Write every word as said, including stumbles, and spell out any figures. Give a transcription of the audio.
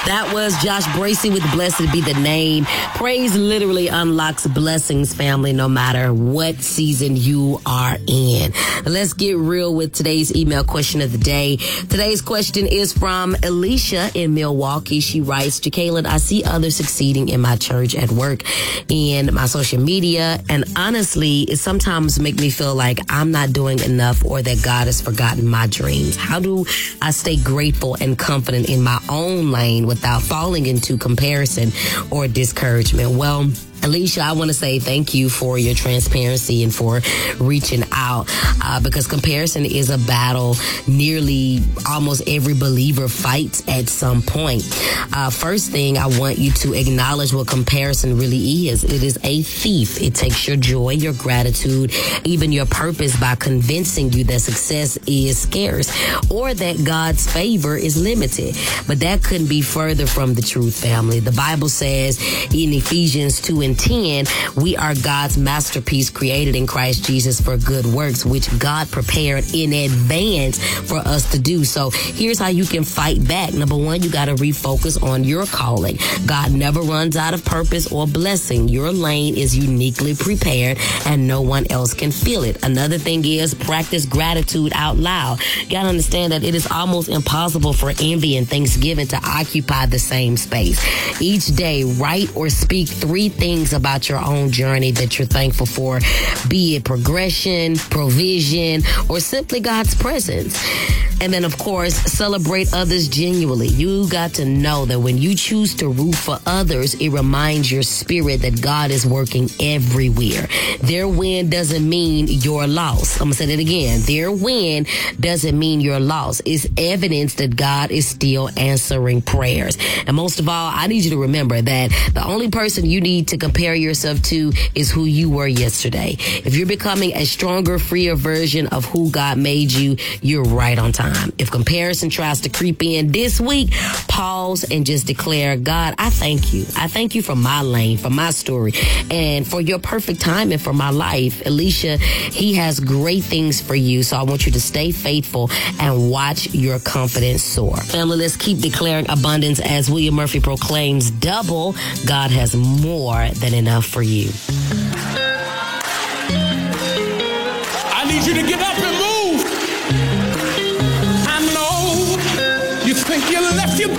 That was Josh Bracey with Blessed Be the Name. Praise literally unlocks blessings, family, no matter what season you are in. Let's get real with today's email question of the day. Today's question is from Alicia in Milwaukee. She writes, Jacqueline, I see others succeeding in my church, at work, in my social media, and honestly, it sometimes makes me feel like I'm not doing enough or that God has forgotten my dreams. How do I stay grateful and confident in my own lane without falling into comparison or discouragement? Well, Alicia, I want to say thank you for your transparency and for reaching out uh, because comparison is a battle nearly almost every believer fights at some point. Uh, first thing, I want you to acknowledge what comparison really is. It is a thief. It takes your joy, your gratitude, even your purpose by convincing you that success is scarce or that God's favor is limited. But that couldn't be further from the truth, family. The Bible says in Ephesians two and ten, we are God's masterpiece created in Christ Jesus for good works, which God prepared in advance for us to do. So here's how you can fight back. Number one, you got to refocus on your calling. God never runs out of purpose or blessing. Your lane is uniquely prepared and no one else can feel it. Another thing is practice gratitude out loud. You got to understand that it is almost impossible for envy and thanksgiving to occupy the same space. Each day, write or speak three things about your own journey that you're thankful for, be it progression, provision, or simply God's presence. And then, of course, celebrate others genuinely. You got to know that when you choose to root for others, it reminds your spirit that God is working everywhere. Their win doesn't mean your loss. I'm going to say that again. Their win doesn't mean your loss. It's evidence that God is still answering prayers. And most of all, I need you to remember that the only person you need to compare yourself to is who you were yesterday. If you're becoming a stronger, freer version of who God made you, you're right on time. If comparison tries to creep in this week, pause and just declare, God, I thank you. I thank you for my lane, for my story, and for your perfect timing for my life. Alicia, he has great things for you. So I want you to stay faithful and watch your confidence soar. Family, let's keep declaring abundance as William Murphy proclaims double. God has more than enough for you. I need you to get up and move. I know you think you left your